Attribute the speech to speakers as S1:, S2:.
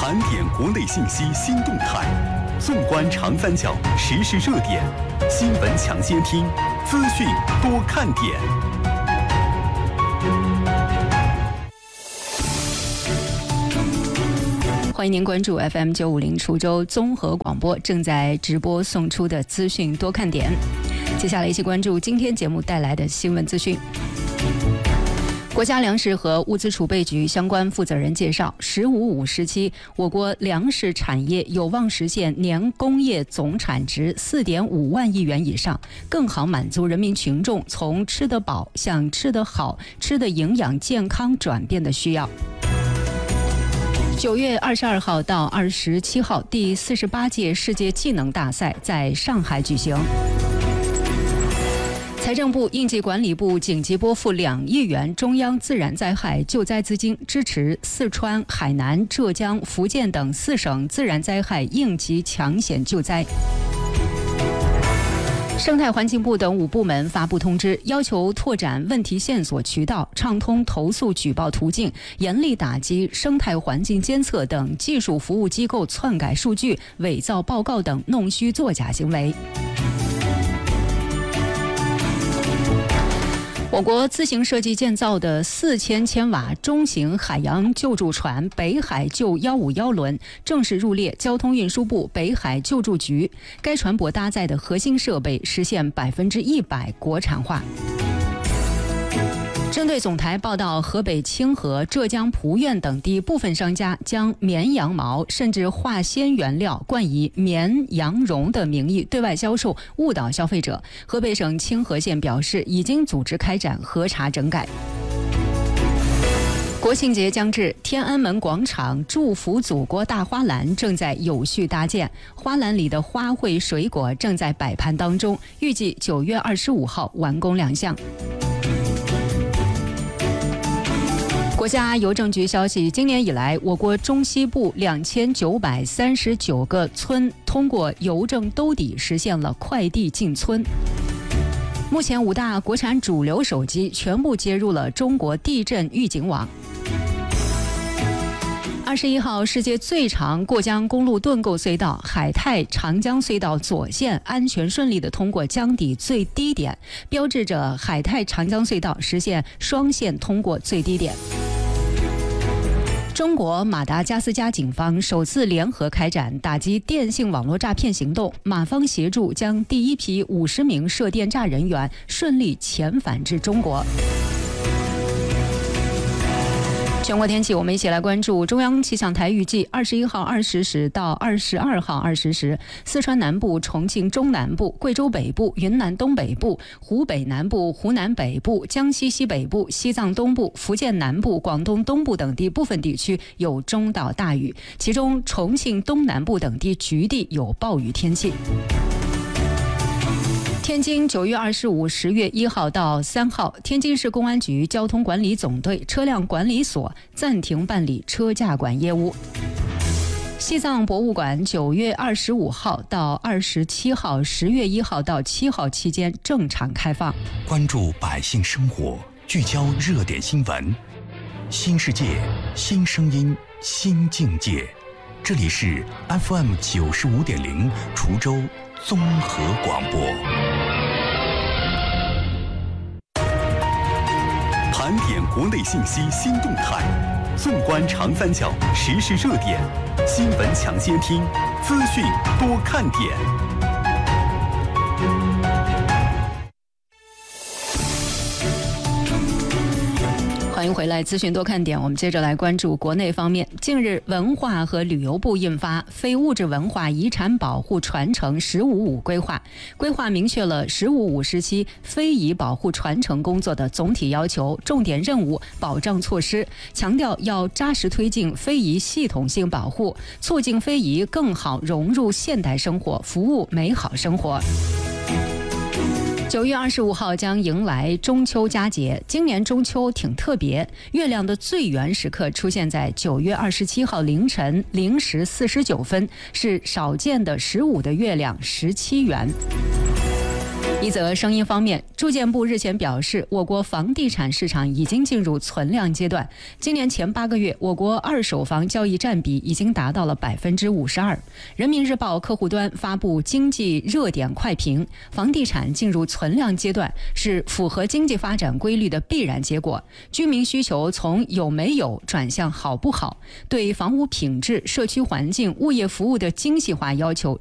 S1: 盘点国内信息新动态，纵观长三角时事热点，新闻抢先听，资讯多看点。
S2: 欢迎您关注 FM950 滁州综合广播正在直播送出的资讯多看点。接下来一起关注今天节目带来的新闻资讯。国家粮食和物资储备局相关负责人介绍，“15+5”时期，我国粮食产业有望实现年工业总产值4.5万亿元以上，更好满足人民群众从吃得饱向吃得好、吃得营养健康转变的需要。9月22号到27号，第48届世界技能大赛在上海举行。财政部、应急管理部紧急拨付2亿元中央自然灾害救灾资金，支持四川、海南、浙江、福建等4省自然灾害应急抢险救灾。生态环境部等5部门发布通知，要求拓展问题线索渠道，畅通投诉举报途径，严厉打击生态环境监测等技术服务机构篡改数据、伪造报告等弄虚作假行为。我国自行设计建造的4000千瓦中型海洋救助船北海救151轮正式入列交通运输部北海救助局。该船舶搭载的核心设备实现100%国产化。针对总台报道，河北清河、浙江蒲院等地部分商家将绵羊毛甚至化纤原料冠以绵羊绒的名义对外销售，误导消费者，河北省清河县表示，已经组织开展核查整改。国庆节将至，天安门广场祝福祖国大花篮正在有序搭建，花篮里的花卉水果正在摆盘当中，预计9月25号完工亮相。国家邮政局消息，今年以来，我国中西部2939个村通过邮政兜底实现了快递进村。目前5大国产主流手机全部接入了中国地震预警网。21号，世界最长过江公路盾构隧道海泰长江隧道左线安全顺利地通过江底最低点，标志着海泰长江隧道实现双线通过最低点。中国马达加斯加警方首次联合开展打击电信网络诈骗行动，马方协助将第一批50名涉电诈人员顺利遣返至中国。全国天气，我们一起来关注中央气象台预计21号20时到22号20时，四川南部、重庆中南部、贵州北部、云南东北部、湖北南部、湖南北部、江西西北部、西藏东部、福建南部、广东东部等地部分地区有中到大雨，其中重庆东南部等地局地有暴雨天气。天津9月25、10月1号到3号，天津市公安局交通管理总队车辆管理所暂停办理车驾管业务。西藏博物馆9月25号到27号、10月1号到7号期间正常开放。
S1: 关注百姓生活，聚焦热点新闻，新世界、新声音、新境界。这里是 FM95.0 滁州综合广播。盘点国内信息新动态，纵观长三角时事热点，新闻抢先听，资讯多看点。
S2: 欢迎回来，资讯多看点。我们接着来关注国内方面。近日，文化和旅游部印发《非物质文化遗产保护传承15+5规划》，规划明确了15+5时期非遗保护传承工作的总体要求、重点任务、保障措施，强调要扎实推进非遗系统性保护，促进非遗更好融入现代生活，服务美好生活。9月25号将迎来中秋佳节，今年中秋挺特别，月亮的最圆时刻出现在9月27号凌晨0时49分，是少见的15的月亮17圆。 一则声音方面，住建部日前表示，我国房地产市场已经进入存量阶段。今年前8个月，我国二手房交易占比已经达到了52%。人民日报客户端发布经济热点快评，房地产进入存量阶段是符合经济发展规律的必然结果。居民需求从有没有转向好不好，对房屋品质、社区环境、物业服务的精细化要求